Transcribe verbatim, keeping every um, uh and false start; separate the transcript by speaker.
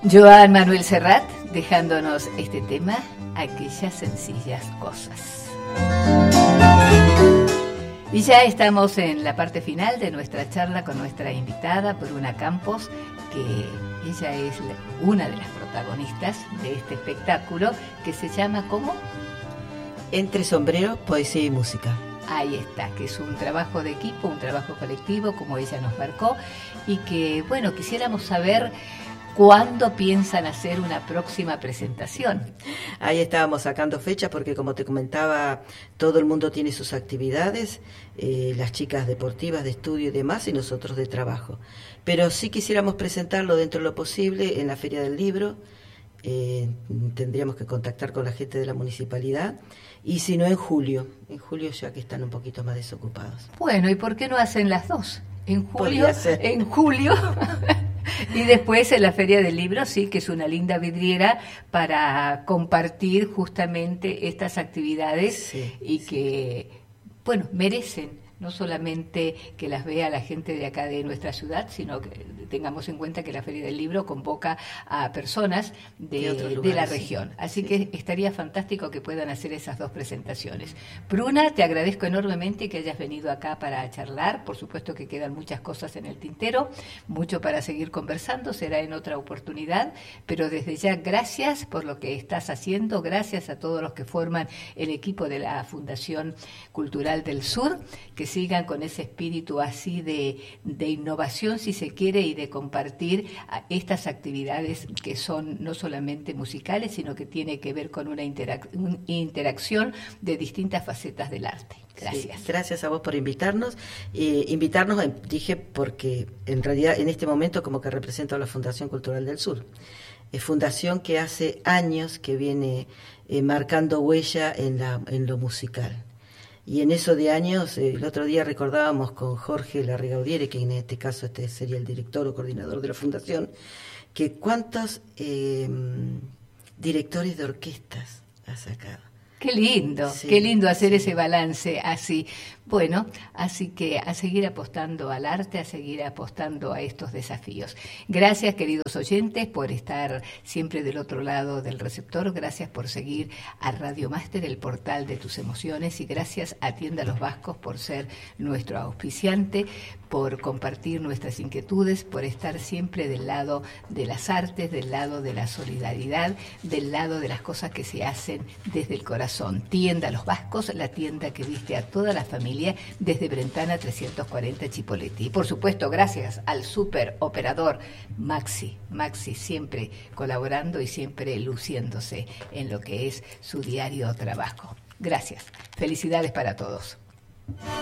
Speaker 1: Joan Manuel Serrat, dejándonos este tema, aquellas sencillas cosas. Y ya estamos en la parte final de nuestra charla con nuestra invitada, Bruna Campos, que ella es una de las protagonistas de este espectáculo que se llama ¿cómo?
Speaker 2: Entre sombrero, poesía y música.
Speaker 1: Ahí está, que es un trabajo de equipo, un trabajo colectivo, como ella nos marcó, y que, bueno, quisiéramos saber cuándo piensan hacer una próxima presentación.
Speaker 2: Ahí estábamos sacando fechas porque, como te comentaba, todo el mundo tiene sus actividades, eh, las chicas deportivas, de estudio y demás, y nosotros de trabajo. Pero sí quisiéramos presentarlo dentro de lo posible en la Feria del Libro. Eh, tendríamos que contactar con la gente de la municipalidad, y si no en julio, en julio ya que están un poquito más desocupados.
Speaker 1: Bueno, ¿y por qué no hacen las dos? En julio, en julio y después en la Feria del Libro, sí, que es una linda vidriera para compartir justamente estas actividades, sí, y sí, que, bueno, merecen no solamente que las vea la gente de acá de nuestra ciudad, sino que tengamos en cuenta que la Feria del Libro convoca a personas de, de, lugares, de la región. Así sí, que estaría fantástico que puedan hacer esas dos presentaciones. Bruna, te agradezco enormemente que hayas venido acá para charlar. Por supuesto que quedan muchas cosas en el tintero, mucho para seguir conversando, será en otra oportunidad, pero desde ya gracias por lo que estás haciendo, gracias a todos los que forman el equipo de la Fundación Cultural del Sur, que sigan con ese espíritu así de, de innovación, si se quiere, y de compartir estas actividades que son no solamente musicales, sino que tiene que ver con una interac- una interacción de distintas facetas del arte. Gracias.
Speaker 2: Sí, gracias a vos por invitarnos. Eh, invitarnos, dije, porque en realidad en este momento como que represento a la Fundación Cultural del Sur. Es fundación que hace años que viene eh, marcando huella en, la, en lo musical. Y en eso de años, eh, el otro día recordábamos con Jorge Larregaudiere, que en este caso este sería el director o coordinador de la fundación, que cuántos eh, directores de orquestas ha sacado.
Speaker 1: Qué lindo, sí, qué lindo hacer sí, ese balance así. Bueno, así que a seguir apostando al arte, a seguir apostando a estos desafíos. Gracias, queridos oyentes, por estar siempre del otro lado del receptor. Gracias por seguir a Radio Máster, el portal de tus emociones. Y gracias a Tienda Los Vascos por ser nuestro auspiciante, por compartir nuestras inquietudes, por estar siempre del lado de las artes, del lado de la solidaridad, del lado de las cosas que se hacen desde el corazón. Tienda Los Vascos, la tienda que viste a toda la familia desde Brentana trescientos cuarenta Chipoleti. Y por supuesto, gracias al super operador Maxi, Maxi siempre colaborando y siempre luciéndose en lo que es su diario trabajo. Gracias. Felicidades para todos.